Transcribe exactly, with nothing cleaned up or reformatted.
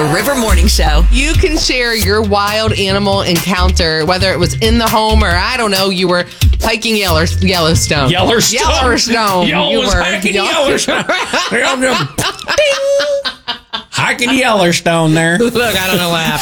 River Morning Show. You can share your wild animal encounter, whether it was in the home or, I don't know, you were hiking Yeller- Yellowstone. Yellowstone. Yellowstone. Yo, you was were hiking Yell- Yellowstone. Hiking Yellowstone there. Look, I don't know what happened.